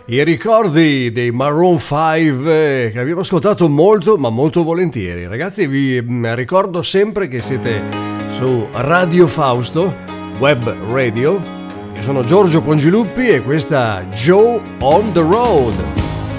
I ricordi dei Maroon 5 che abbiamo ascoltato molto, ma molto volentieri. Ragazzi, vi ricordo sempre che siete su Radio Fausto, web radio. Io sono Giorgio Pongiluppi e questa Joe on the Road.